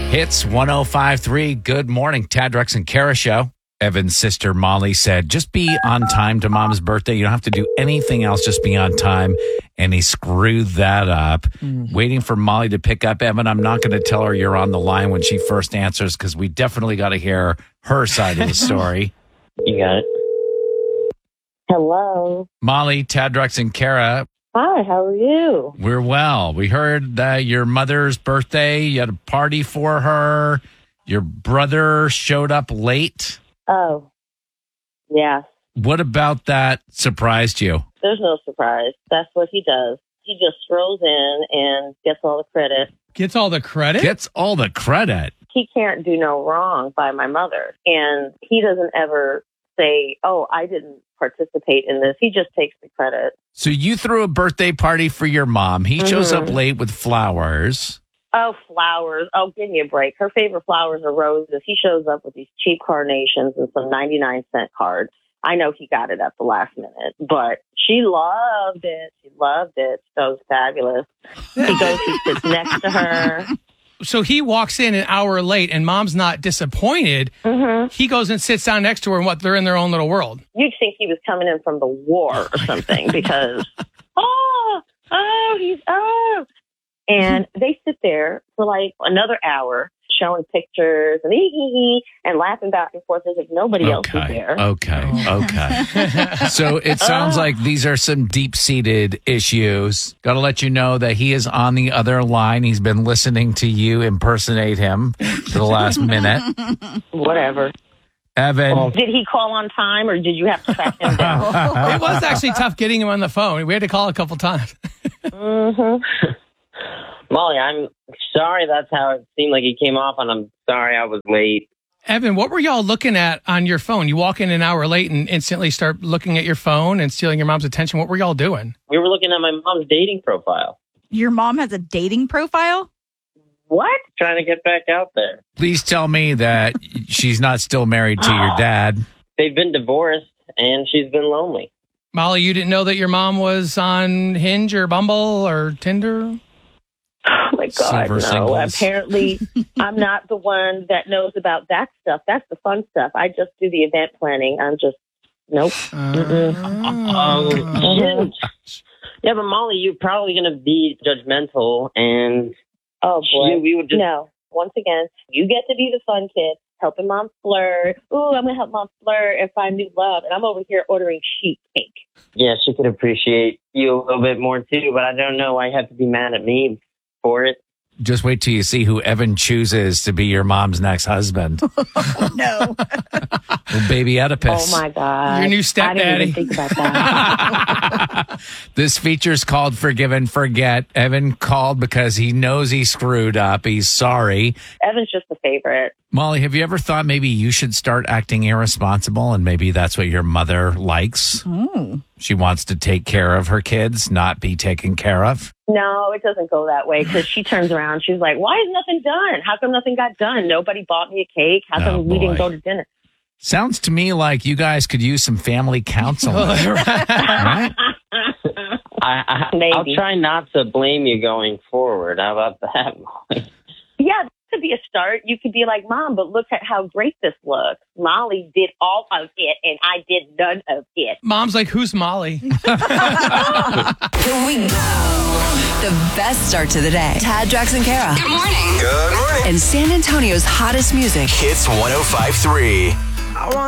Hits 105.3. Good morning, Tad, Drex, and Kara show. Evan's sister Molly said, just be on time to Mom's birthday. You don't have to do anything else. Just be on time. And he screwed that up. Waiting for Molly to pick up. Evan, I'm not going to tell her you're on the line when she first answers because we definitely got to hear her side of the story. You got it. Hello. Molly, Tad, Drex, and Kara. Hi, how are you? We're well. We heard that your mother's birthday, you had a party for her. Your brother showed up late. Oh, yes. What about that surprised you? There's no surprise. That's what he does. He just strolls in and gets all the credit. Gets all the credit? Gets all the credit. He can't do no wrong by my mother. And he doesn't ever say, oh, I didn't participate in this. He just takes the credit. So you threw a birthday party for your mom. He shows up late with flowers. Oh, flowers. Oh, give me a break. Her favorite flowers are roses. He shows up with these cheap carnations and some 99-cent cards. I know he got it at the last minute, but she loved it. She loved it. So it was fabulous. He goes, he sits next to her. So he walks in an hour late and Mom's not disappointed. He goes and sits down next to her and they're in their own little world. You'd think he was coming in from the war or something because, and they sit there for like another hour showing pictures and laughing back and forth as if nobody else was there. Okay. So it sounds like these are some deep-seated issues. Got to let you know that he is on the other line. He's been listening to you impersonate him for the last minute. Whatever. Evan. Did he call on time or did you have to track him down? It was actually tough getting him on the phone. We had to call a couple times. Molly, I'm sorry that's how it seemed like he came off, and I'm sorry I was late. Evan, what were y'all looking at on your phone? You walk in an hour late and instantly start looking at your phone and stealing your mom's attention. What were y'all doing? We were looking at my mom's dating profile. Your mom has a dating profile? What? Trying to get back out there. Please tell me that she's not still married to your dad. They've been divorced, and she's been lonely. Molly, you didn't know that your mom was on Hinge or Bumble or Tinder? Oh, my God, Silver no. singles. Apparently, I'm not the one that knows about that stuff. That's the fun stuff. I just do the event planning. I'm just, nope. Yeah, but Molly, you're probably going to be judgmental, and Oh, boy. we would just... No. Once again, you get to be the fun kid, helping Mom flirt. Ooh, I'm going to help Mom flirt and find new love. And I'm over here ordering sheet cake. Yeah, she could appreciate you a little bit more, too, but I don't know why you have to be mad at me for it. Just wait till you see who Evan chooses to be your mom's next husband. No. Well, baby Oedipus. Oh, my God. Your new I didn't even stepdaddy. think about that. This feature's called Forgive and Forget. Evan called because he knows he screwed up. He's sorry. Evan's just a favorite. Molly, have you ever thought maybe you should start acting irresponsible and maybe that's what your mother likes? She wants to take care of her kids, not be taken care of. No, it doesn't go that way because she turns around. She's like, why is nothing done? How come nothing got done? Nobody bought me a cake. How come we didn't go to dinner? Sounds to me like you guys could use some family counseling. Right? I'll try not to blame you going forward. How about that, Molly? Yeah, that could be a start. You could be like, Mom, but look at how great this looks. Molly did all of it, and I did none of it. Mom's like, who's Molly? Here we go. The best start to the day. Tad, Drex, and Kara. Good morning. Good morning. And San Antonio's hottest music. Hits 105.3.